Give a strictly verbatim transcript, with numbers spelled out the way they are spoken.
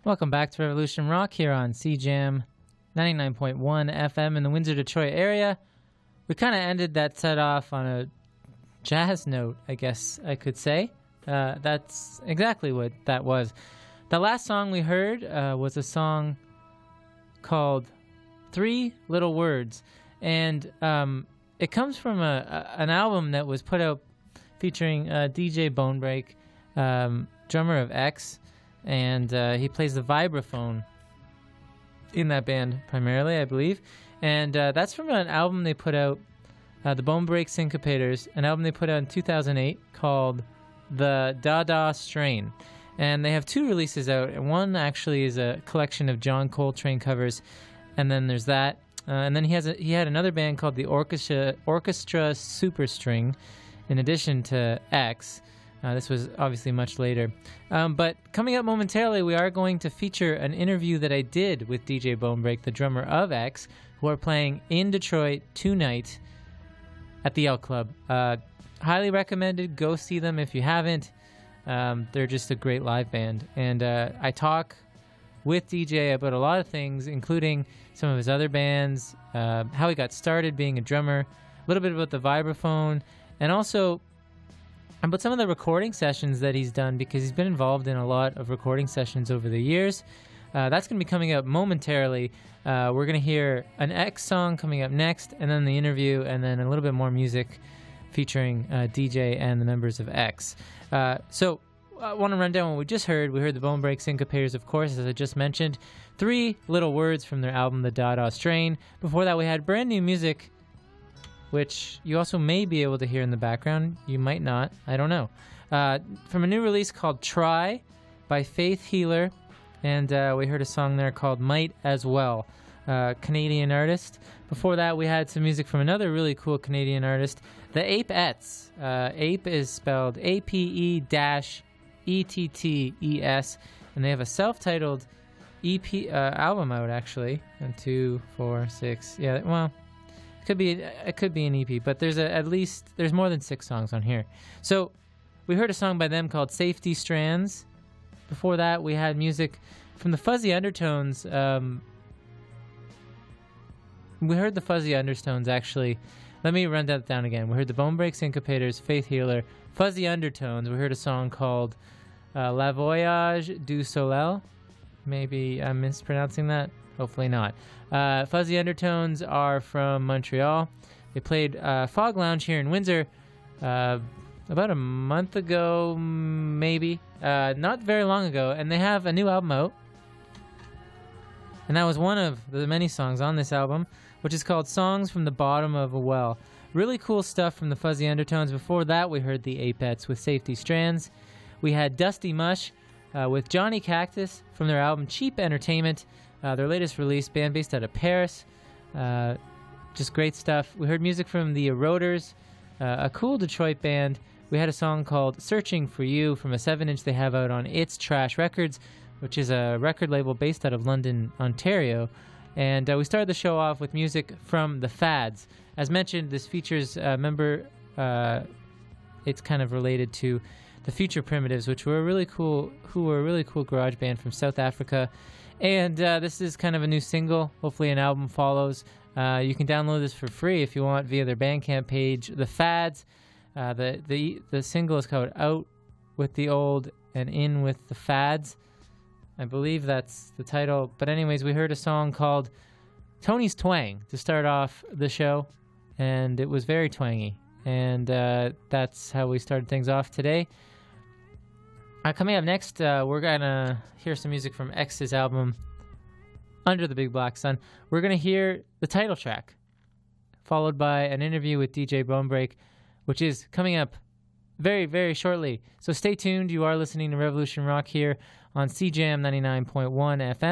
Welcome back to Revolution Rock here on C Jam ninety-nine point one F M in the Windsor, Detroit area. We kind of ended that set off on a jazz note, I guess I could say. Uh, that's exactly what that was. The last song we heard uh, was a song called Three Little Words, and um, it comes from a, a, an album that was put out featuring uh, D J Bonebreak, um, drummer of X, and uh, he plays the vibraphone in that band primarily, I believe. And uh, that's from an album they put out, uh, the Bonebreak Syncopators, an album they put out in two thousand eight called The Dada Strain. And they have two releases out, and one actually is a collection of John Coltrane covers, and then there's that. Uh, and then he has a, he had another band called the Orchestra, Orchestra Superstring, in addition to X. Uh, this was obviously much later. Um, but coming up momentarily, we are going to feature an interview that I did with D J Bonebreak, the drummer of X, who are playing in Detroit tonight at the L Club. Uh, highly recommended. Go see them if you haven't. Um, they're just a great live band. And uh, I talk with D J about a lot of things, including some of his other bands, uh, how he got started being a drummer, a little bit about the vibraphone, and also about some of the recording sessions that he's done, because he's been involved in a lot of recording sessions over the years. Uh, that's going to be coming up momentarily. Uh, we're going to hear an X song coming up next, and then the interview, and then a little bit more music featuring uh, D J and the members of X. Uh, so I want to run down what we just heard. We heard the Bonebreak Syncopators, of course, as I just mentioned. Three Little Words from their album, The Dada Strain. Before that, we had brand new music, which you also may be able to hear in the background. You might not. I don't know. Uh, from a new release called Try by Faith Healer. And uh, we heard a song there called Might As Well, uh, Canadian artist. Before that, we had some music from another really cool Canadian artist, the Apeettes. Uh, Ape is spelled A P E E T T E S. And they have a self-titled E P uh, album out, actually. One, two, four, six. Yeah, well... It could be it could be an E P, but there's a, at least there's more than six songs on here. So we heard a song by them called Safety Strands. Before that, we had music from the Fuzzy Undertones. Um, we heard the Fuzzy Undertones, actually. Let me run that down again. We heard the Bonebreak Syncopators, Faith Healer, Fuzzy Undertones. We heard a song called uh, La Voyage du Soleil. Maybe I'm mispronouncing that. Hopefully not. Uh, Fuzzy Undertones are from Montreal. They played uh, Fog Lounge here in Windsor uh, about a month ago, maybe. Uh, not very long ago. And they have a new album out. And that was one of the many songs on this album, which is called Songs from the Bottom of a Well. Really cool stuff from the Fuzzy Undertones. Before that, we heard the Apeettes with Safety Strands. We had Dusty Mush uh, with Johnny Cactus from their album Cheap Entertainment. Uh, their latest release, band based out of Paris. Uh, just great stuff. We heard music from the Eroders, uh, a cool Detroit band. We had a song called Searching for You from a seven inch they have out on It's Trash Records, which is a record label based out of London, Ontario. And uh, we started the show off with music from The Fads. As mentioned, this features a member, uh, it's kind of related to the Future Primitives, which were a really cool, who were a really cool garage band from South Africa. And uh, this is kind of a new single. Hopefully an album follows. Uh, you can download this for free if you want via their Bandcamp page. The Fads. Uh, the, the the single is called Out with the Old and In with the Fads. I believe that's the title. But anyways, we heard a song called Tony's Twang to start off the show. And it was very twangy. And uh, that's how we started things off today. Uh, coming up next, uh, we're going to hear some music from X's album, Under the Big Black Sun. We're going to hear the title track, followed by an interview with D J Bonebreak, which is coming up very, very shortly. So stay tuned. You are listening to Revolution Rock here on C Jam ninety-nine point one F M.